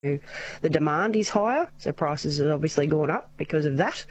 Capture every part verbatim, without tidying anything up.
the demand is higher, so prices have obviously gone up because of that.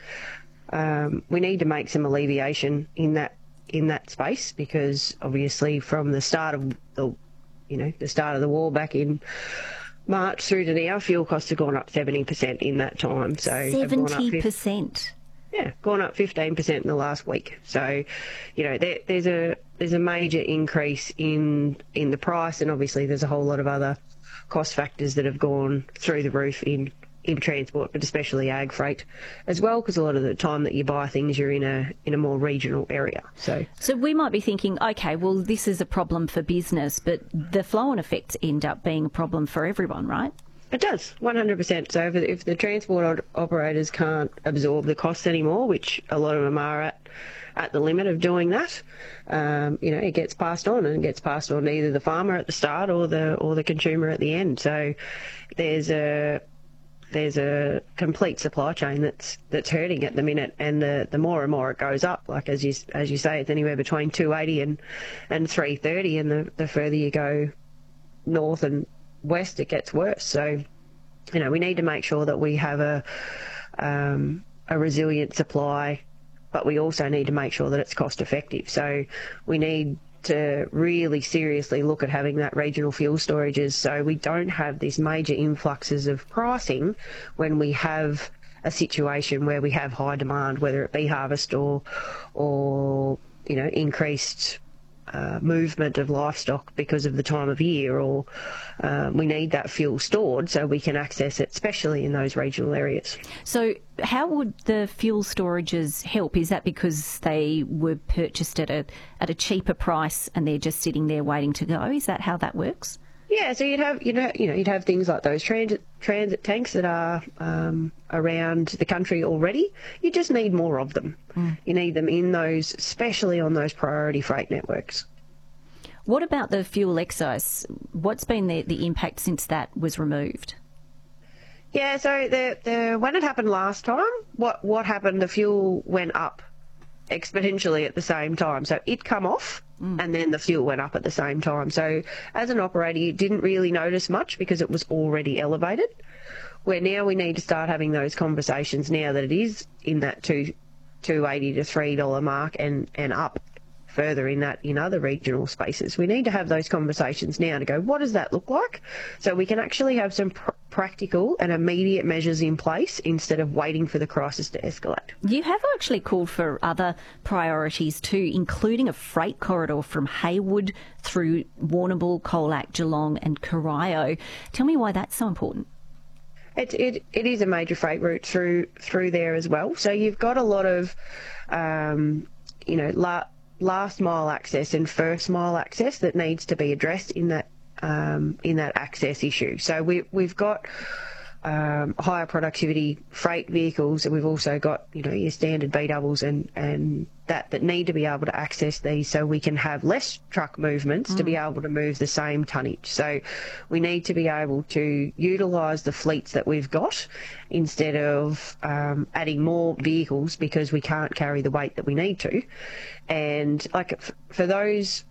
Um, we need to make some alleviation in that in that space, because obviously from the start of the you know the start of the war back in March through to now, fuel costs have gone up seventy percent in that time. So seventy percent. Yeah, gone up fifteen percent in the last week. So, you know, there, there's a there's a major increase in in the price, and obviously there's a whole lot of other cost factors that have gone through the roof in in transport, but especially ag freight as well, because a lot of the time that you buy things, you're in a in a more regional area. So, so we might be thinking, okay, well, this is a problem for business, but the flow-on effects end up being a problem for everyone, right? It does, one hundred percent. So if, if the transport operators can't absorb the costs anymore, which a lot of them are at at the limit of doing that, um, you know, it gets passed on, and it gets passed on to either the farmer at the start or the or the consumer at the end. So there's a there's a complete supply chain that's that's hurting at the minute, and the, the more and more it goes up, like as you as you say, it's anywhere between two eighty and and three thirty, and the, the further you go north and west, it gets worse. So, you know, we need to make sure that we have a um, a resilient supply, but we also need to make sure that it's cost effective. So we need to really seriously look at having that regional fuel storages, so we don't have these major influxes of pricing when we have a situation where we have high demand, whether it be harvest or or you know increased Uh, movement of livestock because of the time of year, or uh, we need that fuel stored so we can access it, especially in those regional areas. So how would the fuel storages help? Is that because they were purchased at a at a cheaper price and they're just sitting there waiting to go? Is that how that works? Yeah, so you'd have you know you know you'd have things like those transit transit tanks that are um, around the country already. You just need more of them. Mm. You need them in those, especially on those priority freight networks. What about the fuel excise? What's been the the impact since that was removed? Yeah, so the the when it happened last time, what what happened? The fuel went up exponentially at the same time. So it come off, mm. and then the fuel went up at the same time. So as an operator, you didn't really notice much because it was already elevated. Where now we need to start having those conversations now that it is in that two two eighty to three dollar mark and and up further in that in other regional spaces. We need to have those conversations now to go, what does that look like? So we can actually have some pr- practical and immediate measures in place instead of waiting for the crisis to escalate. You have actually called for other priorities too, including a freight corridor from Haywood through Warrnambool, Colac, Geelong and Corio. Tell me why that's so important. It, it, it is a major freight route through through there as well. So you've got a lot of, um, you know, la- last mile access and first mile access that needs to be addressed in that um, in that access issue. So we we've got um, higher productivity freight vehicles, and we've also got you know your standard B doubles and and that that need to be able to access these, so we can have less truck movements mm. to be able to move the same tonnage. So we need to be able to utilise the fleets that we've got instead of um, adding more vehicles because we can't carry the weight that we need to. And like f- for those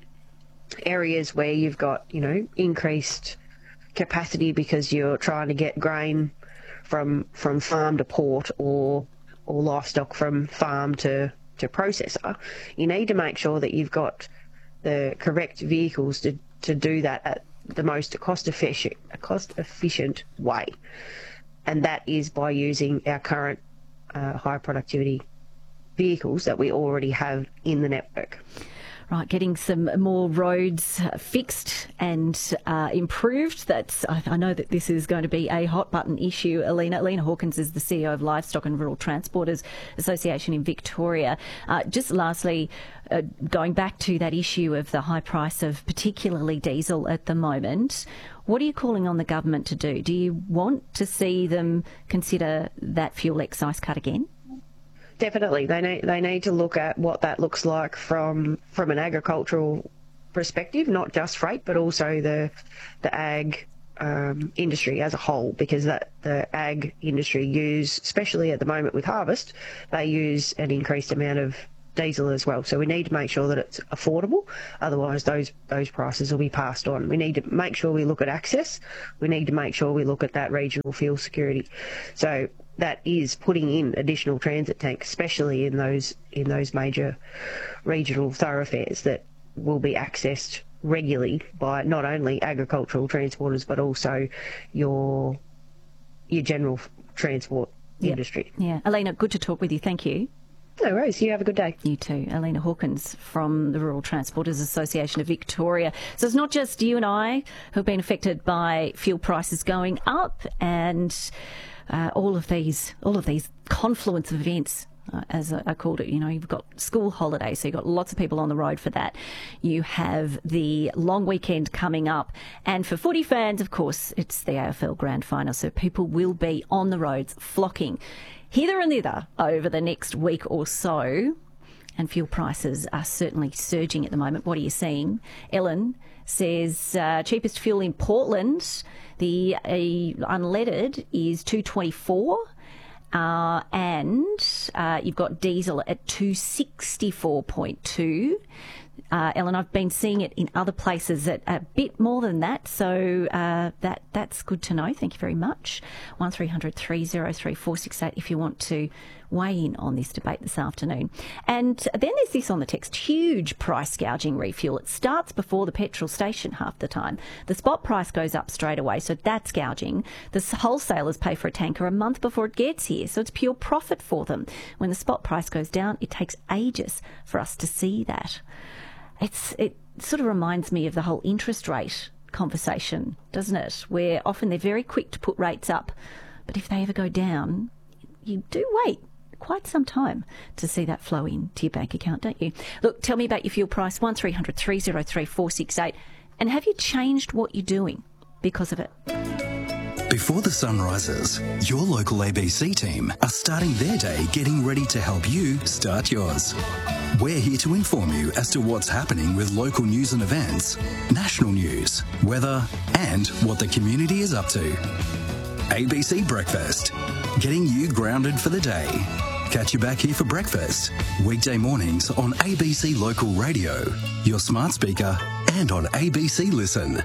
areas where you've got you know increased capacity because you're trying to get grain from from farm to port, or or livestock from farm to to processor, you need to make sure that you've got the correct vehicles to, to do that at the most cost efficient, cost efficient way. And that is by using our current uh, high productivity vehicles that we already have in the network. Right, getting some more roads fixed and uh, improved. That's I, I know that this is going to be a hot button issue. Alina, Alina Hawkins is the C E O of Livestock and Rural Transporters Association in Victoria. Uh, just lastly, uh, going back to that issue of the high price of particularly diesel at the moment, what are you calling on the government to do? Do you want to see them consider that fuel excise cut again? Definitely, they need they need to look at what that looks like from from an agricultural perspective, not just freight, but also the the ag um, industry as a whole, because that the ag industry use, especially at the moment with harvest, they use an increased amount of diesel as well. So we need to make sure that it's affordable. Otherwise, those those prices will be passed on. We need to make sure we look at access. We need to make sure we look at that regional fuel security. So that is putting in additional transit tanks, especially in those in those major regional thoroughfares that will be accessed regularly by not only agricultural transporters but also your your general transport yep. industry. Yeah, Alina, good to talk with you. Thank you. No worries. You have a good day. You too. Alina Hawkins from the Rural Transporters Association of Victoria. So it's not just you and I who've been affected by fuel prices going up, and uh, all of these, all of these confluence of events. Uh, as I called it, you know, you've got school holidays, so you've got lots of people on the road for that. You have the long weekend coming up. And for footy fans, of course, it's the A F L Grand Final, so people will be on the roads flocking hither and thither over the next week or so. And fuel prices are certainly surging at the moment. What are you seeing? Ellen says uh, cheapest fuel in Portland, the uh, unleaded is two twenty-four. Uh, and uh, you've got diesel at two sixty-four point two. Uh, Ellen, I've been seeing it in other places at a bit more than that, so uh, that that's good to know. Thank you very much. one three hundred three oh three four six eight if you want to weigh in on this debate this afternoon. And then there's this on the text, huge price gouging refuel. It starts before the petrol station half the time. The spot price goes up straight away, so that's gouging. The wholesalers pay for a tanker a month before it gets here, so it's pure profit for them. When the spot price goes down, it takes ages for us to see that. It's it sort of reminds me of the whole interest rate conversation, doesn't it? Where often they're very quick to put rates up, but if they ever go down, you do wait quite some time to see that flow into your bank account, don't you? Look, tell me about your fuel price, one three hundred three oh three four six eight, and have you changed what you're doing because of it? Before the sun rises, your local A B C team are starting their day getting ready to help you start yours. We're here to inform you as to what's happening with local news and events, national news, weather, and what the community is up to. A B C Breakfast, getting you grounded for the day. Catch you back here for breakfast, weekday mornings on A B C Local Radio, your smart speaker, and on A B C Listen.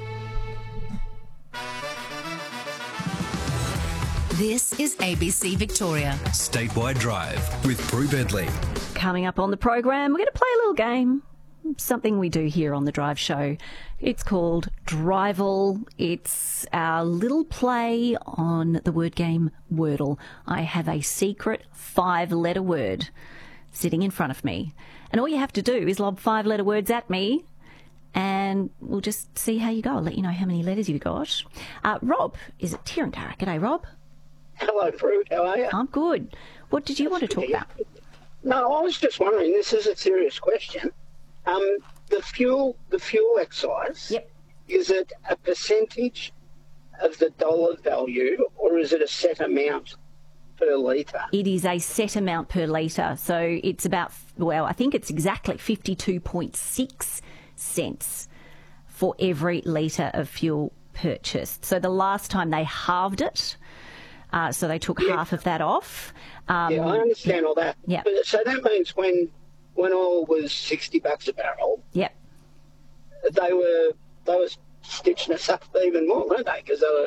This is A B C Victoria. Statewide Drive with Prue Bedley. Coming up on the program, we're going to play a little game, something we do here on the Drive Show. It's called Drivel. It's our little play on the word game Wordle. I have a secret five-letter word sitting in front of me, and all you have to do is lob five-letter words at me, and we'll just see how you go. I'll let you know how many letters you've got. Uh, Rob is at Tirrantara. G'day, Rob. Hello, Prue. How are you? I'm good. What did you want to talk about? No, I was just wondering, this is a serious question. Um, the fuel, the fuel excise, yep. Is it a percentage of the dollar value or is it a set amount per litre? It is a set amount per litre. So it's about, well, I think it's exactly fifty-two point six cents for every litre of fuel purchased. So the last time they halved it, Uh, so they took yeah. half of that off. Um, yeah, I understand yeah. all that. Yeah. But, so that means when when oil was sixty bucks a barrel, yep. they were they were stitching us up even more, weren't they? Because they were.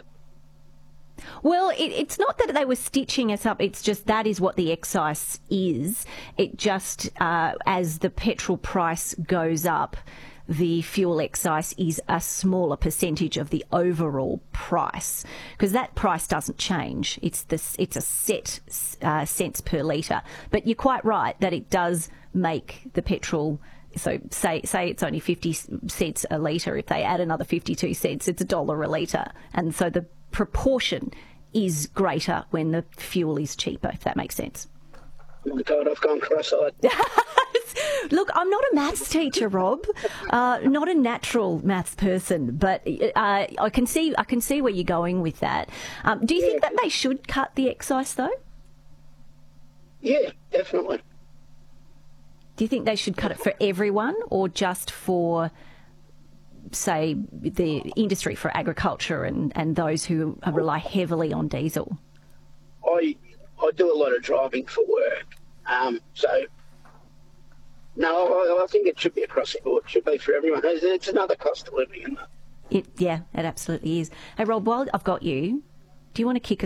Well, it, it's not that they were stitching us up. It's just that is what the excise is. It just uh, as the petrol price goes up, the fuel excise is a smaller percentage of the overall price, because that price doesn't change. It's this, it's a set uh, cents per litre. But you're quite right that it does make the petrol. So say say it's only fifty cents a litre. If they add another fifty-two cents, it's a dollar a litre, and so the proportion is greater when the fuel is cheaper. If that makes sense. Oh my God, I've gone cross-eyed. Look, I'm not a maths teacher, Rob. Uh, not a natural maths person, but uh, I can see I can see where you're going with that. Um, do you yeah. think that they should cut the excise, though? Yeah, definitely. Do you think they should cut it for everyone, or just for, say, the industry, for agriculture and, and those who rely heavily on diesel? I I do a lot of driving for work, um, so No, I, I think it should be across the board. It should be for everyone. It's, it's another cost of living, isn't it? It, yeah, it absolutely is. Hey, Rob, while I've got you, do you want to kick us